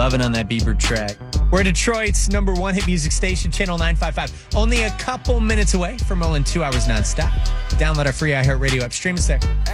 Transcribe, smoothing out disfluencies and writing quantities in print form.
Loving on that Bieber track. We're Detroit's number one hit music station, Channel 955. Only a couple minutes away from rolling 2 hours nonstop. Download our free iHeartRadio app. Stream us there.